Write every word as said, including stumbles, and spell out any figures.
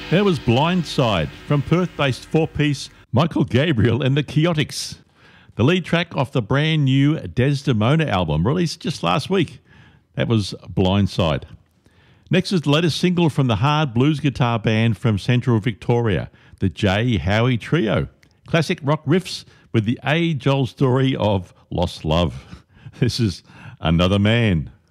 There was Blindside from Perth-based four-piece Michael Gabriel and the Chaotix, the lead track off the brand new Desdemona album released just last week. That was Blindside. Next is the latest single from the hard blues guitar band from Central Victoria, the J. Howie Trio. Classic rock riffs with the age-old story of lost love. This is Another Man.